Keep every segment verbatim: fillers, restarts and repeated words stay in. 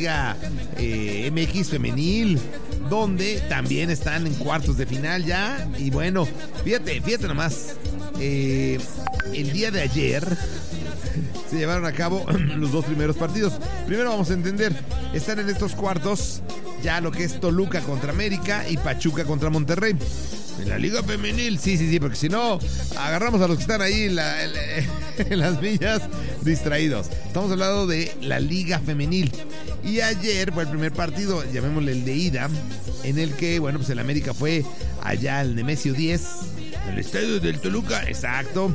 Liga eh, M X Femenil, donde también están en cuartos de final ya. Y bueno, fíjate, fíjate nomás, eh, el día de ayer se llevaron a cabo los dos primeros partidos. Primero vamos a entender, están en estos cuartos ya lo que es Toluca contra América y Pachuca contra Monterrey. En la Liga Femenil, sí, sí, sí, porque si no, agarramos a los que están ahí en, la, en, en las villas distraídos. Estamos hablando de la Liga Femenil. Y ayer fue el primer partido, llamémosle el de ida, en el que, bueno, pues el América fue allá al Nemesio diez, el estadio del Toluca, exacto.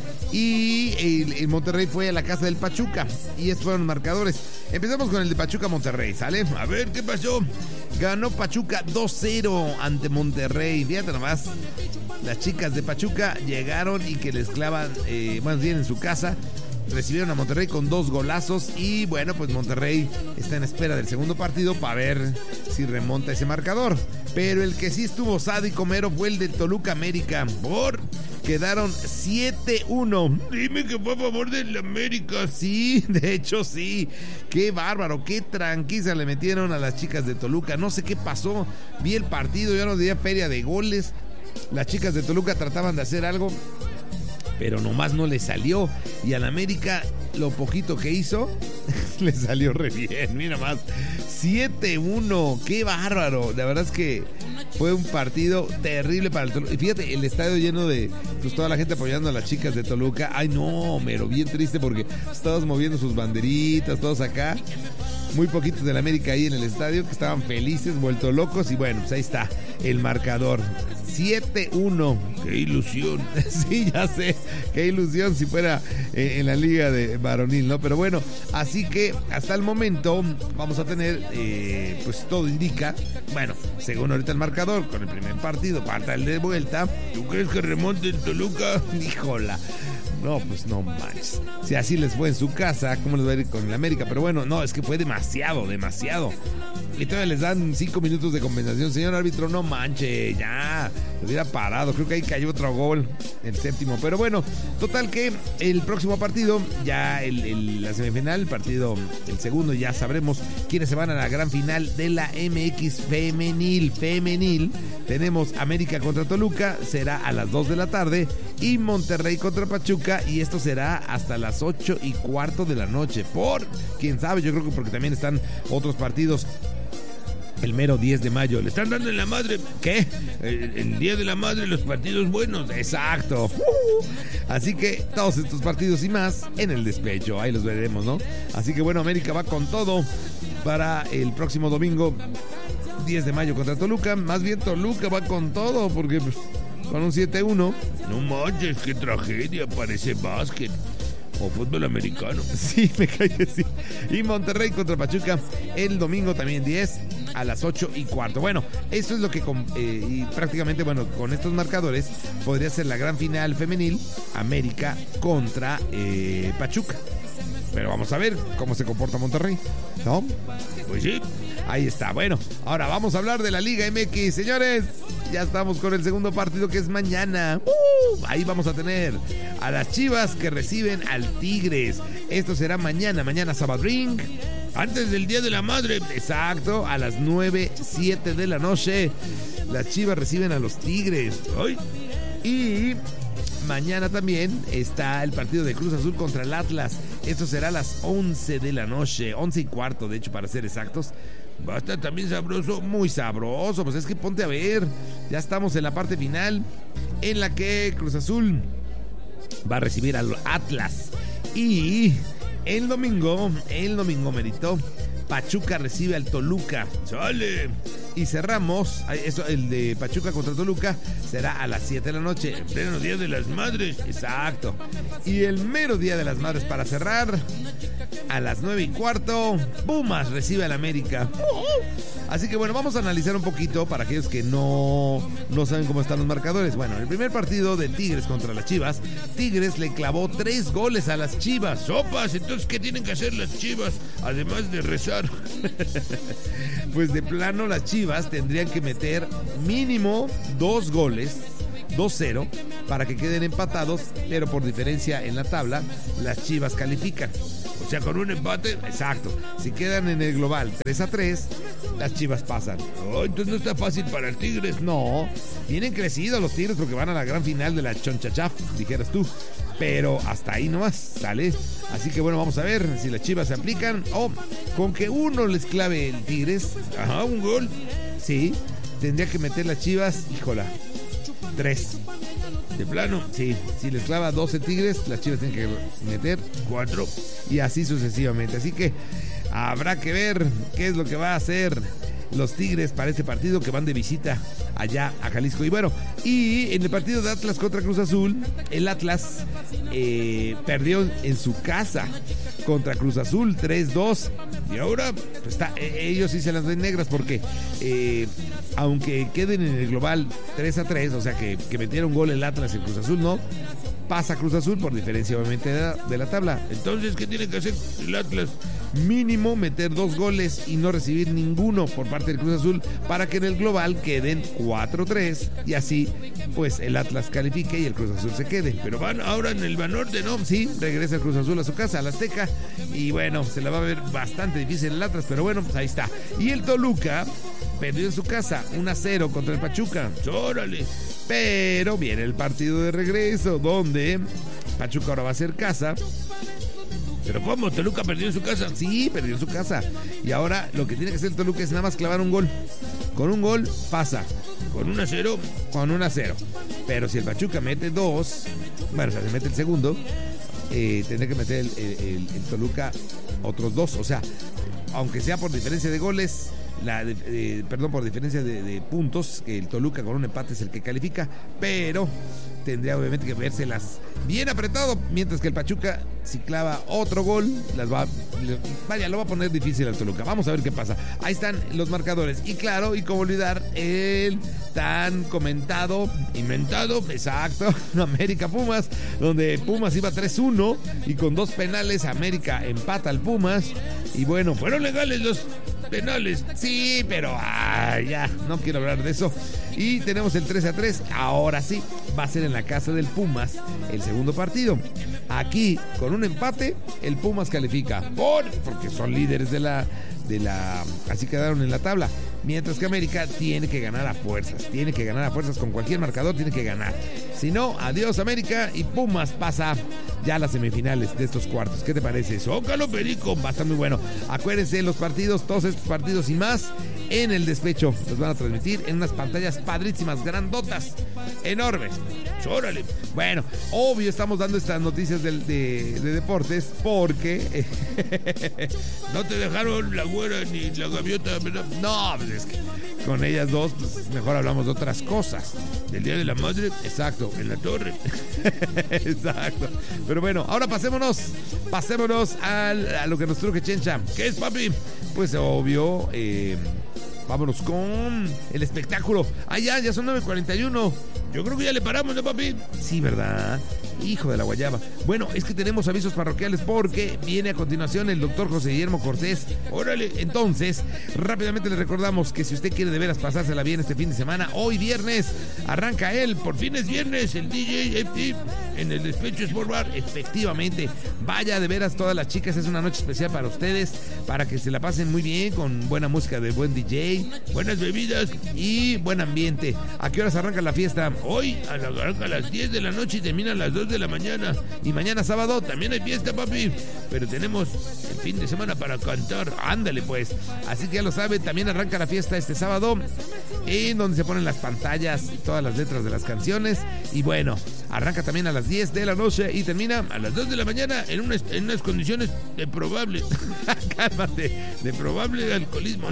Y el, el Monterrey fue a la casa del Pachuca. Y estos fueron los marcadores. Empezamos con el de Pachuca-Monterrey, ¿sale? A ver, ¿qué pasó? Ganó Pachuca dos cero ante Monterrey. Fíjate nomás, las chicas de Pachuca llegaron y que les clavan, eh, más bien en su casa, recibieron a Monterrey con dos golazos. Y bueno, pues Monterrey está en espera del segundo partido para ver si remonta ese marcador. Pero el que sí estuvo sádico mero fue el de Toluca América. Por... quedaron siete uno. Dime que fue a favor del América. Sí, de hecho sí. Qué bárbaro, qué tranquiza le metieron a las chicas de Toluca. No sé qué pasó. Vi el partido, ya no diría feria de goles. Las chicas de Toluca trataban de hacer algo, pero nomás no le salió. Y al América, lo poquito que hizo, le salió re bien. Mira más, siete uno. Qué bárbaro. La verdad es que fue un partido terrible para el Toluca. Y fíjate, el estadio lleno de, pues, toda la gente apoyando a las chicas de Toluca. Ay, no, pero bien triste porque todos moviendo sus banderitas, todos acá. Muy poquitos del América ahí en el estadio que estaban felices, vueltos locos. Y bueno, pues ahí está el marcador. siete uno. ¡Qué ilusión! Sí, ya sé. ¡Qué ilusión si fuera eh, en la liga de varonil, ¿no? Pero bueno, así que hasta el momento vamos a tener, eh, pues todo indica, bueno, según ahorita el marcador, con el primer partido, parta el de vuelta. ¿Tú crees que remonte el Toluca? Híjola. No, pues no manches. Si así les fue en su casa, ¿cómo les va a ir con el América? Pero bueno, no, es que fue demasiado, demasiado. Y todavía les dan cinco minutos de compensación. Señor árbitro, no manche, ya. Lo hubiera parado. Creo que ahí cayó otro gol, el séptimo. Pero bueno, total que el próximo partido, ya el, el, la semifinal, el partido, el segundo, ya sabremos quiénes se van a la gran final de la M X Femenil. Femenil. Tenemos América contra Toluca, será a las dos de la tarde. Y Monterrey contra Pachuca, y esto será hasta las ocho y cuarto de la noche. Por, quién sabe, yo creo que porque también están otros partidos. El mero diez de mayo, le están dando en la madre. ¿Qué? El, el día de la madre, los partidos buenos. Exacto. Uh, así que todos estos partidos y más en el despecho, ahí los veremos, ¿no? Así que bueno, América va con todo para el próximo domingo diez de mayo contra Toluca. Más bien Toluca va con todo porque pues, con un siete uno. No manches, qué tragedia, parece básquet o fútbol americano. Sí, me cae que sí. Y Monterrey contra Pachuca el domingo también diez a las ocho y cuarto. Bueno, eso es lo que con, eh, y prácticamente, bueno, con estos marcadores podría ser la gran final femenil, América contra eh, Pachuca. Pero vamos a ver cómo se comporta Monterrey, ¿no? Pues sí, ahí está. Bueno, ahora vamos a hablar de la Liga M X, señores. Ya estamos con el segundo partido, que es mañana. Uh, ahí vamos a tener a las Chivas que reciben al Tigres. Esto será mañana, mañana Sabadrín, antes del Día de la Madre. Exacto, a las nueve, siete de la noche. Las Chivas reciben a los Tigres. ¡Ay! Y mañana también está el partido de Cruz Azul contra el Atlas. Esto será a las once de la noche, once y cuarto, de hecho, para ser exactos. Va a estar también sabroso, muy sabroso. Pues es que ponte a ver, ya estamos en la parte final, en la que Cruz Azul va a recibir al Atlas. Y el domingo, el domingo, merito, Pachuca recibe al Toluca. ¡Sale! Y cerramos, eso, el de Pachuca contra Toluca será a las siete de la noche, en pleno Día de las Madres. Exacto. Y el mero Día de las Madres para cerrar, a las nueve y cuarto, Pumas recibe al América. Así que bueno, vamos a analizar un poquito para aquellos que no, no saben cómo están los marcadores. Bueno, en el primer partido de Tigres contra las Chivas, Tigres le clavó tres goles a las Chivas. ¡Sopas! Entonces, ¿qué tienen que hacer las Chivas? Además de rezar. Pues de plano las Chivas tendrían que meter mínimo dos goles dos cero para que queden empatados, pero por diferencia en la tabla, las Chivas califican. O sea, con un empate, exacto. Si quedan en el global tres a tres, las Chivas pasan. Oh, entonces no está fácil para el Tigres. No, vienen crecidos los Tigres porque van a la gran final de la Chonchachaf, dijeras tú. Pero hasta ahí nomás, ¿sale? Así que bueno, vamos a ver si las Chivas se aplican o con que uno les clave el Tigres. Ajá, un gol. Sí, tendría que meter las Chivas, híjola, tres. De plano, sí, si les clava doce Tigres, las Chivas tienen que meter cuatro y así sucesivamente. Así que habrá que ver qué es lo que va a hacer los Tigres para este partido que van de visita allá a Jalisco. Y bueno, y en el partido de Atlas contra Cruz Azul, el Atlas eh, perdió en su casa contra Cruz Azul tres dos. Y ahora pues está, eh, ellos sí se las ven negras porque eh, aunque queden en el global tres a tres, o sea que, que metieron gol el Atlas en Cruz Azul, no pasa Cruz Azul por diferencia obviamente de la, de la tabla. Entonces, ¿qué tiene que hacer el Atlas? Mínimo meter dos goles y no recibir ninguno por parte del Cruz Azul para que en el global queden cuatro tres y así pues el Atlas califique y el Cruz Azul se quede. Pero van ahora en el Banorte, ¿no? Sí, regresa el Cruz Azul a su casa, a la Azteca, y bueno, se la va a ver bastante difícil el Atlas, pero bueno, pues ahí está. Y el Toluca perdió en su casa uno a cero contra el Pachuca. ¡Órale! Pero viene el partido de regreso donde Pachuca ahora va a ser casa. ¿Pero cómo? ¿Toluca perdió en su casa? Sí, perdió en su casa. Y ahora lo que tiene que hacer el Toluca es nada más clavar un gol. Con un gol pasa. ¿Con un a cero? Con un a cero. Pero si el Pachuca mete dos, bueno, o sea, se mete el segundo, eh, tendrá que meter el, el, el Toluca otros dos. O sea, aunque sea por diferencia de goles, la, eh, perdón, por diferencia de, de puntos, que el Toluca con un empate es el que califica, pero tendría obviamente que vérselas bien apretado, mientras que el Pachuca, si clava otro gol, las va, vaya, lo va a poner difícil al Toluca. Vamos a ver qué pasa. Ahí están los marcadores. Y claro, y cómo olvidar el tan comentado, inventado, exacto, América Pumas, donde Pumas iba tres uno y con dos penales América empata al Pumas. Y bueno, fueron legales los penales. Sí, pero ah, ya, no quiero hablar de eso. Y tenemos el tres a tres. Ahora sí, va a ser en la casa del Pumas el segundo partido. Aquí, con un empate, el Pumas califica. Por, porque son líderes de la, de la... Así quedaron en la tabla. Mientras que América tiene que ganar a fuerzas. Tiene que ganar a fuerzas con cualquier marcador, tiene que ganar. Si no, adiós América y Pumas pasa ya a las semifinales de estos cuartos. ¿Qué te parece? Zócalo Perico, va a estar muy bueno. Acuérdense, los partidos, todos estos partidos y más, en el despecho. Los van a transmitir en unas pantallas padrísimas, grandotas, enormes. ¡Órale! Bueno, obvio estamos dando estas noticias de, de, de deportes porque no te dejaron la güera ni la gaviota, ¿verdad? No, pues es que con ellas dos, pues mejor hablamos de otras cosas. Del Día de la Madre, exacto, en la torre. Exacto. Pero bueno, ahora pasémonos, pasémonos al, a lo que nos truje Chencha. ¿Qué es, papi? Pues obvio, eh, vámonos con el espectáculo. Ah, ya, ya son nueve cuarenta y uno. Yo creo que ya le paramos, ¿no, papi? Sí, ¿verdad? Hijo de la guayaba. Bueno, es que tenemos avisos parroquiales porque viene a continuación el doctor José Guillermo Cortés. Órale, entonces, rápidamente les recordamos que si usted quiere de veras pasársela bien este fin de semana, hoy viernes, arranca él, por fin es viernes, el D J F T en el Despecho Sport Bar. Efectivamente, vaya de veras todas las chicas, es una noche especial para ustedes, para que se la pasen muy bien, con buena música de buen D J, buenas bebidas y buen ambiente. ¿A qué horas arranca la fiesta? Hoy arranca a las diez de la noche y termina a las dos de la mañana. Y mañana sábado también hay fiesta, papi. Pero tenemos el fin de semana para cantar. Ándale, pues. Así que ya lo saben, también arranca la fiesta este sábado, en donde se ponen las pantallas y todas las letras de las canciones. Y bueno, arranca también a las diez de la noche y termina a las dos de la mañana en, una, en unas condiciones de probable. Cálmate, de probable alcoholismo.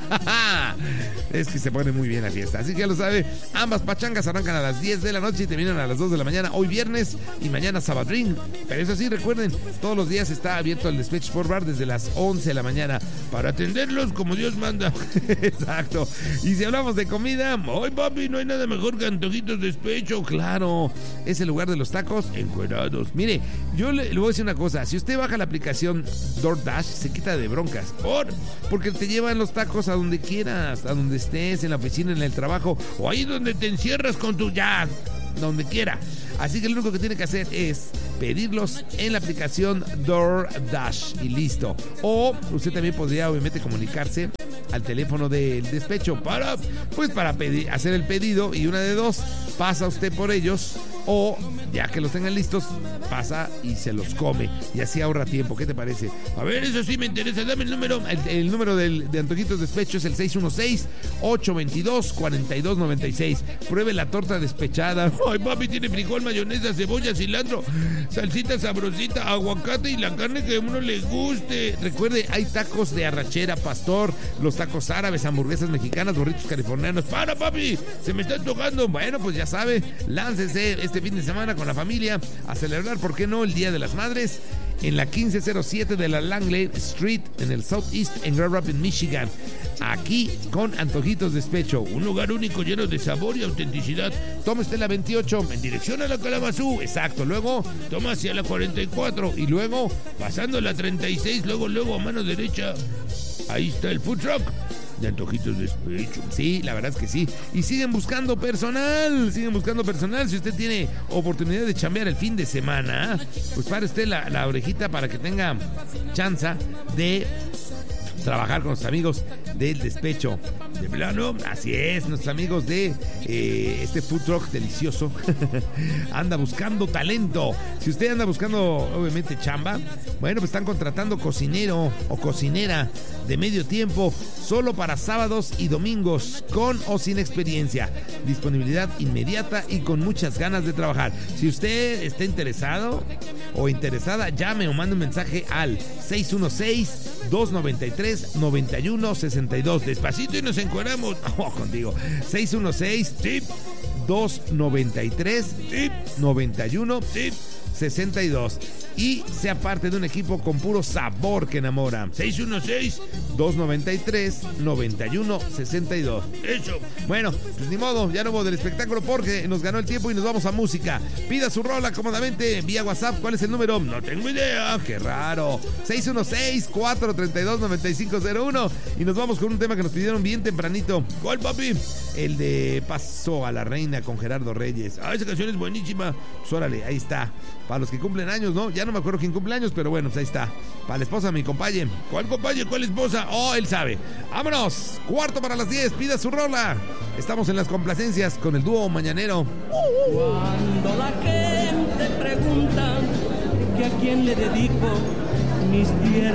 Es que se pone muy bien la fiesta. Así que ya lo sabe, ambas pachangas arrancan a las diez de la noche y terminan a las dos de la mañana. Hoy viernes y mañana sabadrín. Pero eso sí, recuerden, todos los días está abierto el Despecho Sport Bar desde las once de la mañana para atenderlos como Dios manda. Exacto. Y si hablamos de comida, hoy, papi, no hay nada mejor que antojitos despecho. Claro, es el lugar de los tacos encuerados. Mire, yo le, le voy a decir una cosa. Si usted baja la aplicación DoorDash, se quita de broncas. ¿Por? Porque te llevan los tacos a donde quieras, a donde estés, en la oficina, en el trabajo, o ahí donde te encierras con tu... Ya, donde quiera. Así que lo único que tiene que hacer es pedirlos en la aplicación DoorDash y listo. O usted también podría obviamente comunicarse al teléfono del despecho para, pues para pedir, hacer el pedido, y una de dos, pasa usted por ellos, o ya que los tengan listos, pasa y se los come, y así ahorra tiempo. ¿Qué te parece? A ver, eso sí me interesa, dame el número. El, el número del, de Antojitos Despecho es el seis uno seis, ocho dos dos, cuatro dos nueve seis. Pruebe la torta despechada. Ay, papi, tiene frijol, mayonesa, cebolla, cilantro, salsita sabrosita, aguacate y la carne que a uno le guste. Recuerde, hay tacos de arrachera, pastor, los tacos árabes, hamburguesas mexicanas, burritos californianos. ¡Para, papi! ¡Se me está tocando! Bueno, pues ya sabe, láncese este fin de semana con la familia a celebrar, ¿por qué no?, el Día de las Madres en la quince cero siete de la Langley Street en el Southeast en Grand Rapids, Michigan. Aquí con Antojitos Despecho, un lugar único lleno de sabor y autenticidad. Toma usted la veintiocho en dirección a la Kalamazoo, exacto. Luego toma hacia la cuarenta y cuatro y luego pasando la treinta y seis, luego luego a mano derecha. Ahí está el food truck de Antojitos Despecho. Sí, la verdad es que sí. Y siguen buscando personal, siguen buscando personal. Si usted tiene oportunidad de chambear el fin de semana, pues pare usted la, la orejita para que tenga chance de trabajar con los amigos del Despecho. De plano, así es, nuestros amigos de eh, este food truck delicioso anda buscando talento. Si usted anda buscando, obviamente, chamba, bueno, pues están contratando cocinero o cocinera de medio tiempo, solo para sábados y domingos, con o sin experiencia. Disponibilidad inmediata y con muchas ganas de trabajar. Si usted está interesado o interesada, llame o mande un mensaje al seis uno seis, dos nueve tres, nueve uno seis dos. Despacito y nos encueramos. Oh, contigo. seis uno seis, tip, dos nueve tres, tip, nueve uno, tip, sesenta y dos. Y sea parte de un equipo con puro sabor que enamora. seis uno seis, dos nueve tres, nueve uno seis dos. Eso. Bueno, pues ni modo, ya no hubo del espectáculo porque nos ganó el tiempo y nos vamos a música. Pida su rola cómodamente vía WhatsApp. ¿Cuál es el número? No tengo idea. Qué raro. seis uno seis, cuatro tres dos, nueve cinco cero uno. Y nos vamos con un tema que nos pidieron bien tempranito. ¿Cuál, papi? El de Paso a la Reina con Gerardo Reyes. Ah, esa canción es buenísima. Pues órale, ahí está. Para los que cumplen años, ¿no? Ya no me acuerdo quién cumple años, pero bueno, pues ahí está. Para la esposa, mi compañero. ¿Cuál compañero? ¿Cuál esposa? Oh, él sabe. Vámonos. Cuarto para las diez. Pida su rola. Estamos en las complacencias con el dúo mañanero. Cuando la gente pregunta que a quién le dedico mis tierras.